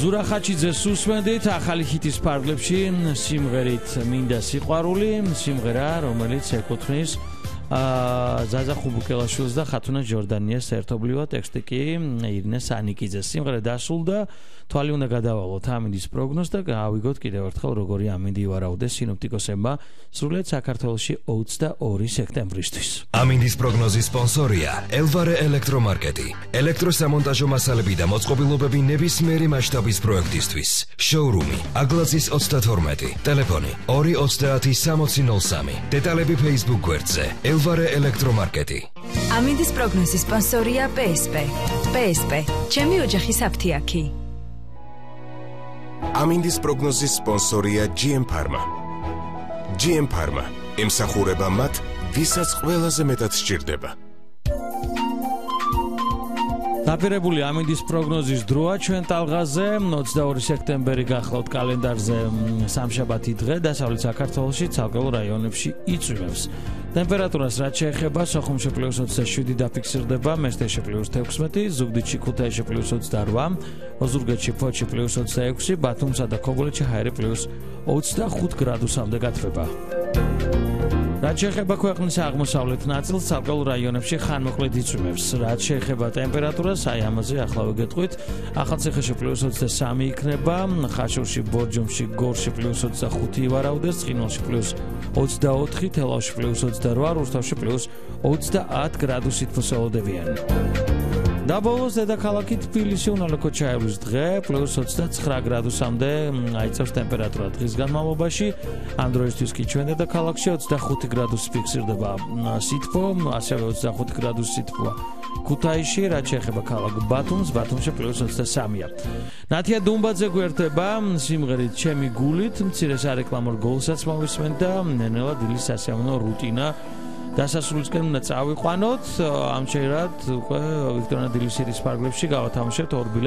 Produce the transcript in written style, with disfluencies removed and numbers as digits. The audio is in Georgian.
ზურა ხაჩიძეს უსმენდით ახალი ჰიტის ფარგლებში სიმღერით მინდა სიყვარული, სიმღერა რომელიც ეკუთვნის ზაზა ხუბუკელაშვილს და ხათუნა ჯორდანიას ერთობლივად, ტექსტი კი ირინე სანიკიძეს. სიმღერა დასრულდა, თვალი უნდა გადავალოთ ამინდის პროგნოზს და გავიგოთ კიდევ ერთხელ როგორი ამინდი ივარაუდეს სინოპტიკოსებმა სრულიად საქართველოში 22 სექტემბრისთვის. ამინდის პროგნოზის სპონსორია ელვარე ელექტრომარკეტი. ელექტროსამონტაჟო მასალები და მოწყობილობები ნებისმიერი მასშტაბის პროექტისთვის. შოურუმი აგლაზის 32, ტელეფონი 230 დეტალები Facebook გვერდზე. ელვარე ელექტრომარკეტი. ამინდის პროგნოზის სპონსორია PSP. PSP, ჩემი ოჯახის აფთიაქი. ამინდის პროგნოზის სპონსორია GM Pharma. GM Pharma ემსახურება მათ, ვისაც ყველაზე მეტად სჭირდება. დაპირებული ამინდის პროგნოზის დროა ჩვენ ტალღაზე 22 სექტემბერი გახლავთ კალენდარზე სამშაბათი დღე დასავლეთ საქართველოში ცალკეულ რაიონებში იწვიმებს. ტემპერატურას რაც შეეხება სოხუმში +27 დაფიქსირდება, მესტეში +16, ზუგდიდში ქუთაისში +28, ოზურგეთში ფოთში +26, ბათუმსა და ქობულეთში ჰაერი +25 გრადუსამდე გათბება. რაც შეეხება ქვეყნის აღმოსავლეთ ნაწილს, ცალკეულ რაიონებში ხანმოკლედ იწვიმებს. რაც შეეხება ტემპერატურას, აი ამაზე ახლა ვიგეტყვით. ახალციხეში +23 იქნება, ხაშურში, ბორჯომში, გორში +25 ივარაუდეს, ცხინვალში +24, თელავში +28, რუსთავში +30 გრადუსით მოსალოდებიან. და ბოლოს დედაქალაქი თბილისი უნალო ქოჩაევის დღე +29 გრადუსამდე აიწევს ტემპერატურა დღის განმავლობაში. ამ დროისთვის კი ჩვენ დედაქალაქში 25 გრადუსი ფიქსირდება სითბო, ასევე 25 გრადუსი სითბოა ქუთაისში, რაც შეეხება ქალაქ ბათუმს, ბათუმში +23-ია. ნათია დუმბაძე გვერდება სიმღერით ჩემი გულით, მცირე სარეკლამო გოლსაც მოვისმენთ და ნენელა დილის სასიამოვნო რუტინა დასასრულისკენ უნდა წავიყვანოთ. ამჩერად უკვე ვიქტორ ნადილის სირის ფარგლებში გავათამაშებთ ორ